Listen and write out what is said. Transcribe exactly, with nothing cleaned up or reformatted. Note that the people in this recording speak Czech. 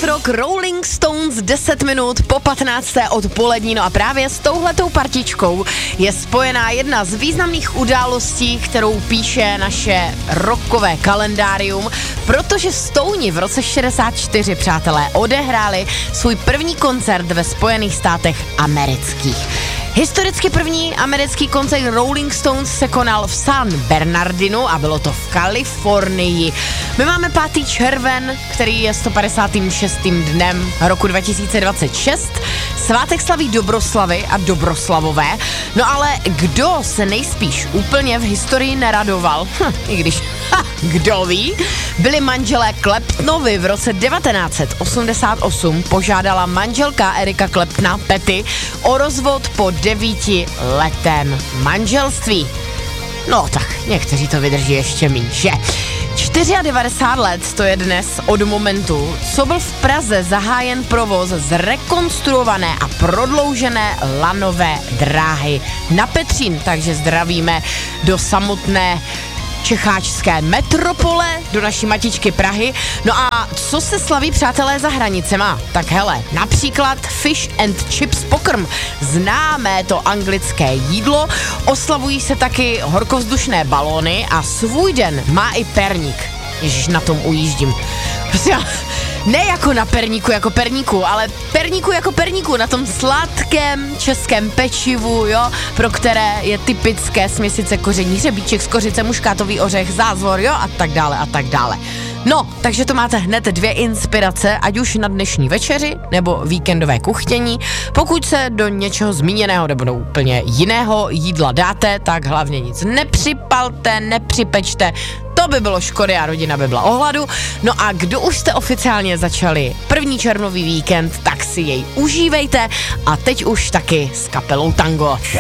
Nás Rock, Rolling Stones, deset minut po patnácté odpolední. No a právě s touhletou partičkou je spojená jedna z významných událostí, kterou píše naše rockové kalendárium, protože Stouni v roce šedesát čtyři, přátelé, odehráli svůj první koncert ve Spojených státech amerických. Historicky první americký koncert Rolling Stones se konal v San Bernardinu a bylo to v Kalifornii. My máme pátý červen, který je sto padesátým šestým dnem roku dva tisíce dvacet šest. Svátek slaví Dobroslavy a Dobroslavové. No ale kdo se nejspíš úplně v historii neradoval, hm, i když, ha, kdo ví, byli manželé Claptonovi. V roce devatenáct set osmdesát osm požádala manželka Erika Claptona, Patty, o rozvod po devíti letém manželství. No tak, někteří to vydrží ještě míň, že? devadesát čtyři let to je dnes od momentu, co byl v Praze zahájen provoz zrekonstruované a prodloužené lanové dráhy na Petřín, takže zdravíme do samotné čecháčské metropole, do naší matičky Prahy. No a co se slaví, přátelé, za hranicema? Tak hele, například fish and chips pokrm, známé to anglické jídlo, oslavují se taky horkovzdušné balóny a svůj den má i perník. Ježiš, na tom ujíždím. Prostě ne jako na perníku jako perníku, ale perníku jako perníku, na tom sladkém českém pečivu, jo, pro které je typické směsice koření hřebíček, skořice, muškátový ořech, zázvor, jo, a tak dále a tak dále. No, takže to máte hned dvě inspirace, ať už na dnešní večeři, nebo víkendové kuchtění. Pokud se do něčeho zmíněného nebo do úplně jiného jídla dáte, tak hlavně nic nepřipalte, nepřipečte, to by bylo škody a rodina by byla ohladu. No a kdo už jste oficiálně začali první červnový víkend, tak si jej užívejte a teď už taky s kapelou Tango.